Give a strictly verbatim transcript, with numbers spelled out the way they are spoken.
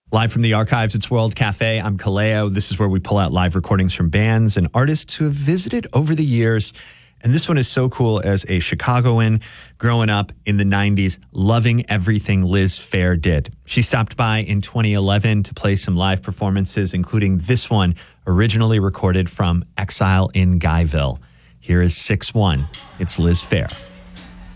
Live from the archives, it's World Cafe. I'm Kaleo. This is where we pull out live recordings from bands and artists who have visited over the years. And this one is so cool as a Chicagoan growing up in the nineties, loving everything Liz Phair did. She stopped by in twenty eleven to play some live performances, including this one, originally recorded from Exile in Guyville. Here is six one. It's Liz Phair.